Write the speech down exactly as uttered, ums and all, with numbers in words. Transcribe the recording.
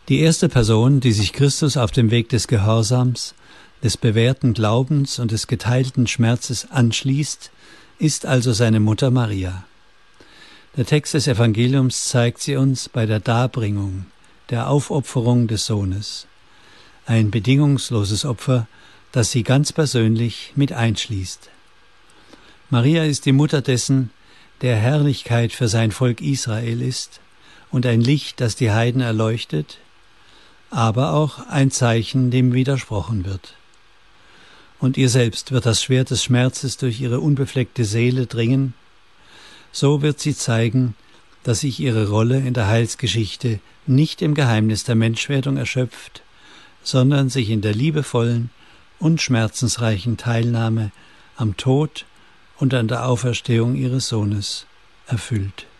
Die erste Person, die sich Christus auf dem Weg des Gehorsams, des bewährten Glaubens und des geteilten Schmerzes anschließt, ist also seine Mutter Maria. Der Text des Evangeliums zeigt sie uns bei der Darbringung, der Aufopferung des Sohnes. Ein bedingungsloses Opfer, das sie ganz persönlich mit einschließt. Maria ist die Mutter dessen, der Herrlichkeit für sein Volk Israel ist und ein Licht, das die Heiden erleuchtet, aber auch ein Zeichen, dem widersprochen wird. Und ihr selbst wird das Schwert des Schmerzes durch ihre unbefleckte Seele dringen. So wird sie zeigen, dass sich ihre Rolle in der Heilsgeschichte nicht im Geheimnis der Menschwerdung erschöpft, sondern sich in der liebevollen und schmerzensreichen Teilnahme am Tod und an der Auferstehung ihres Sohnes erfüllt.